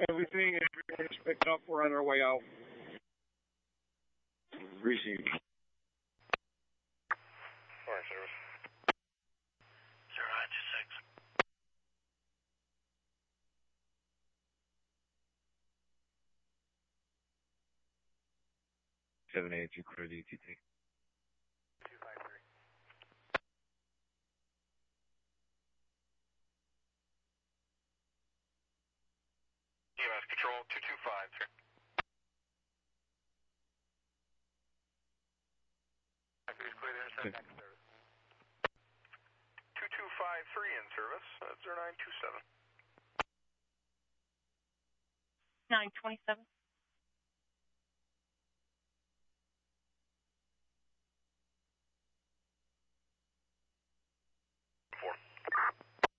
Everything is picked up. We're on our way out. Receive. Morning, service. 0926. 782, clear the ETT. 253. EMS Control 2253. Please clear the intercept next service. 2253 in service. 0927. 927.